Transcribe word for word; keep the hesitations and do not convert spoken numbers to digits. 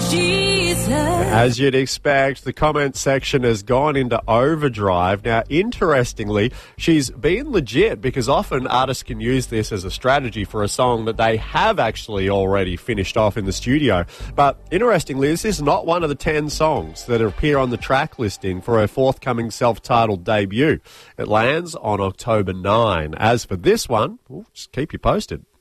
Jesus. As you'd expect, the comment section has gone into overdrive. Now, interestingly, she's been legit because often artists can use this as a strategy for a song that they have actually already finished off in the studio. But interestingly, this is not one of the ten songs that appear on the track listing for her forthcoming self-titled debut. It lands on October ninth. As for this one, we'll just keep you posted.